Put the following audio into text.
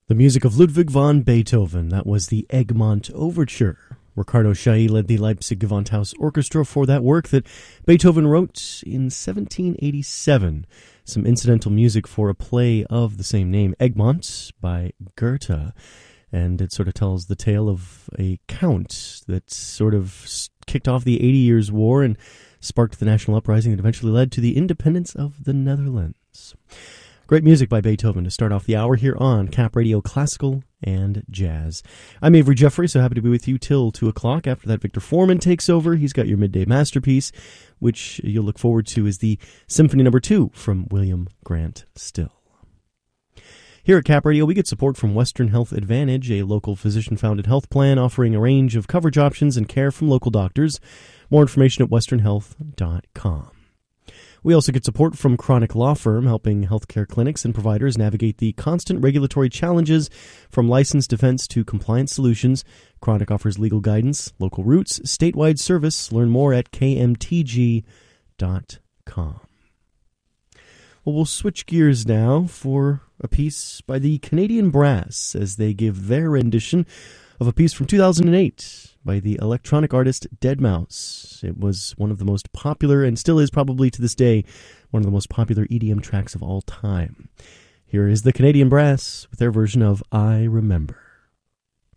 The music of Ludwig van Beethoven, that was the Egmont Overture. Ricardo Chailly led the Leipzig Gewandhaus Orchestra for that work that Beethoven wrote in 1787. Some incidental music for a play of the same name, Egmont, by Goethe. And it sort of tells the tale of a count that sort of kicked off the 80 Years' War and sparked the national uprising that eventually led to the independence of the Netherlands. Great music by Beethoven to start off the hour here on Cap Radio Classical and Jazz. I'm Avery Jeffrey, so happy to be with you till 2 o'clock. After that, Victor Foreman takes over. He's got your midday masterpiece, which you'll look forward to is the Symphony No. 2 from William Grant Still. Here at Cap Radio, we get support from Western Health Advantage, a local physician-founded health plan offering a range of coverage options and care from local doctors. More information at westernhealth.com. We also get support from Chronic Law Firm, helping healthcare clinics and providers navigate the constant regulatory challenges from licensed defense to compliance solutions. Chronic offers legal guidance, local routes, statewide service. Learn more at kmtg.com. Well, we'll switch gears now for a piece by the Canadian Brass as they give their rendition of a piece from 2008 by the electronic artist Deadmau5. It was one of the most popular, and still is probably to this day, one of the most popular EDM tracks of all time. Here is the Canadian Brass with their version of I Remember.